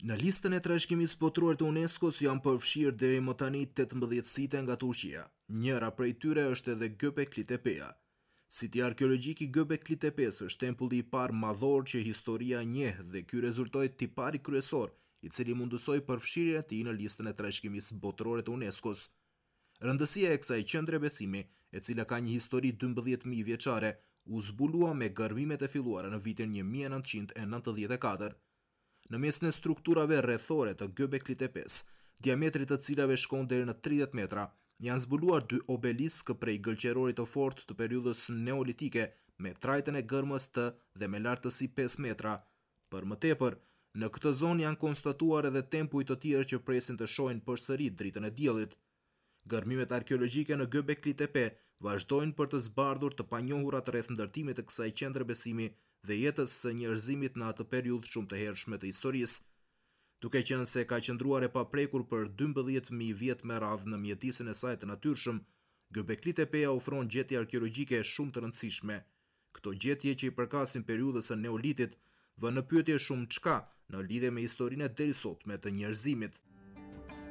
Në listën e trashëgimisë botërore të UNESCO-s janë përfshirë deri më tani 18 site nga Turqia. Njëra prej tyre është edhe Göbekli Tepeja. Siti arkeologjik i Göbekli Tepes është tempulli i parë madhor që historia njeh dhe ky rezultoi tipari kryesor, i cili mundësoi përfshirjen e tij në listën e trashëgimisë botërore të UNESCO-s. Rëndësia e kësaj qendre besimi, e cila ka një histori 12.000 vjeçare, u zbulua me gërmimet e filluara në vitin 1994. Në mesën e strukturave rrethore të Göbekli Tepes, diametri të cilave shkon deri në 30 metra, janë zbuluar dy obelisk prej gëlqerorit të fortë të periudhës neolitike me trajtën e gërmës të dhe me lartësi 5 metra. Për më tepër, në këtë zonë janë konstatuar edhe tempuj të tjerë që presin të shohin përsëri dritën e diellit. Gërmimet arkeologjike në Göbekli Tepe vazhdojnë për të zbardhur të panjohurat rreth ndërtimit të kësaj qendre besimi dhe jetës së njerëzimit në atë periudhë shumë të hershme të historisë. Duke qenë se ka qëndruar e paprekur për 12.000 vjet me radhë në mjedisin e saj të natyrshëm, Göbekli Tepeja ofron gjetje arkeologjike shumë të rëndësishme. Këto gjetje që i përkasin periudhës së neolitit vënë në pyetje shumë çka në lidhje me historinë e derisotme të njerëzimit.